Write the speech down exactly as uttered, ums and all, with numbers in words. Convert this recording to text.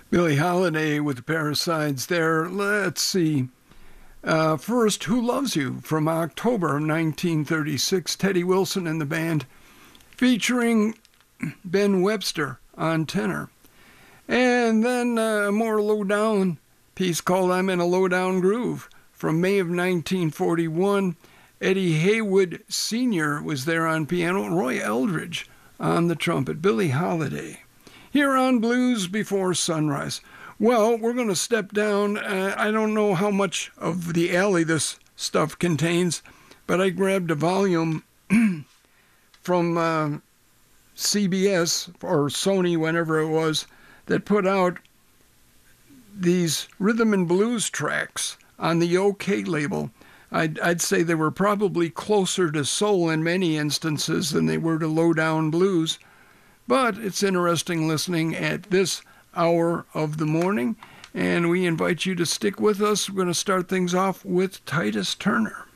Billie Holiday with the Parasites there. Let's see. Uh, first, Who Loves You from October nineteen thirty-six. Teddy Wilson and the band, featuring Ben Webster on tenor. And then a uh, more low-down piece called I'm in a Low-Down Groove from May of nineteen forty-one. Eddie Haywood Senior was there on piano, and Roy Eldridge on the trumpet. Billie Holiday here on Blues Before Sunrise. Well, we're going to step down. Uh, I don't know how much of the alley this stuff contains, but I grabbed a volume from uh, C B S or Sony, whenever it was, that put out these rhythm and blues tracks on the OK label. I'd, I'd say they were probably closer to soul in many instances than they were to low-down blues. But it's interesting listening at this hour of the morning, and we invite you to stick with us. We're going to start things off with Titus Turner.